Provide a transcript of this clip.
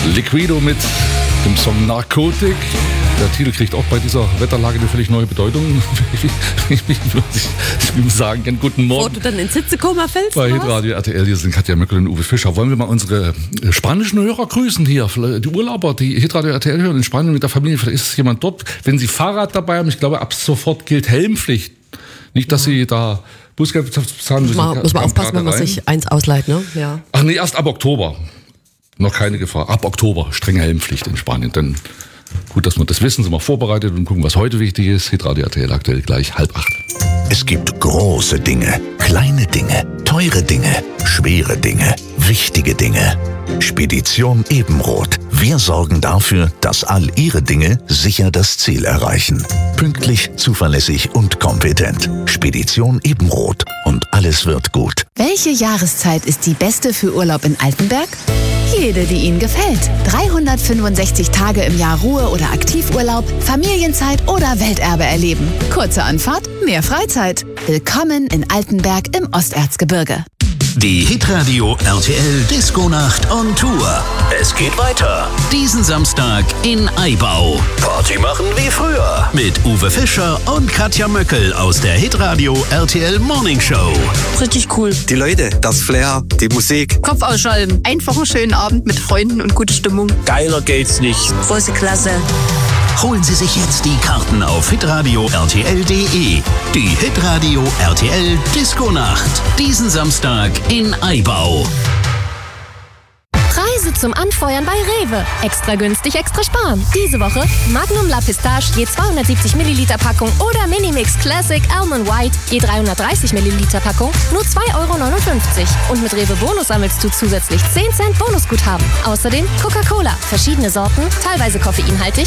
Liquido mit dem Song Narcotic. Der Titel kriegt auch bei dieser Wetterlage eine völlig neue Bedeutung. Ich will sagen, guten Morgen. Bevor du dann ins Sitzekoma fällst? Bei Hitradio RTL, hier sind Katja Möckel und Uwe Fischer. Wollen wir mal unsere spanischen Hörer grüßen hier? Die Urlauber, die Hitradio RTL hören in Spanien mit der Familie. Vielleicht ist jemand dort. Wenn sie Fahrrad dabei haben, ich glaube, ab sofort gilt Helmpflicht. Nicht, dass sie da Bußgeld zahlen müssen. Muss man aufpassen, wenn man sich eins ausleiht, ne? Ja. Ach nee, erst ab Oktober. Noch keine Gefahr. Ab Oktober strenge Helmpflicht in Spanien. Dann gut, dass wir das wissen, sind wir vorbereitet und gucken, was heute wichtig ist. Hitradio RTL aktuell gleich 7:30. Es gibt große Dinge, kleine Dinge, teure Dinge, schwere Dinge, wichtige Dinge. Spedition Ebenroth. Wir sorgen dafür, dass all Ihre Dinge sicher das Ziel erreichen. Pünktlich, zuverlässig und kompetent. Spedition Ebenroth. Und alles wird gut. Welche Jahreszeit ist die beste für Urlaub in Altenberg? Jede, die Ihnen gefällt. 365 Tage im Jahr Ruhe- oder Aktivurlaub, Familienzeit oder Welterbe erleben. Kurze Anfahrt, mehr Freizeit. Willkommen in Altenberg im Osterzgebirge. Die Hitradio RTL Disco-Nacht on Tour. Es geht weiter. Diesen Samstag in Aibau. Party machen wie früher. Mit Uwe Fischer und Katja Möckel aus der Hitradio RTL Morning Show. Richtig cool. Die Leute, das Flair, die Musik. Kopf ausschalten. Einfach einen schönen Abend mit Freunden und gute Stimmung. Geiler geht's nicht. Große Klasse. Holen Sie sich jetzt die Karten auf hitradio rtl.de. Die Hitradio RTL Disco-Nacht. Diesen Samstag in Aibau. Preise zum Anfeuern bei Rewe. Extra günstig, extra sparen. Diese Woche Magnum La Pistache je 270 Milliliter Packung oder Minimix Classic Almond White je 330 Milliliter Packung nur 2,59 €. Und mit Rewe Bonus sammelst du zusätzlich 10 Cent Bonusguthaben. Außerdem Coca-Cola, verschiedene Sorten, teilweise koffeinhaltig